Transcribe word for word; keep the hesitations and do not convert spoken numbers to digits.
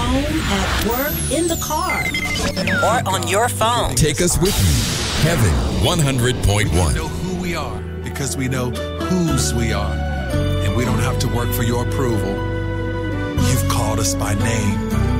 home, at work, in the car, or on your phone. Take us with you. Heaven one hundred point one. We know who we are because we know whose we are. And we don't have to work for your approval. You've called us by name.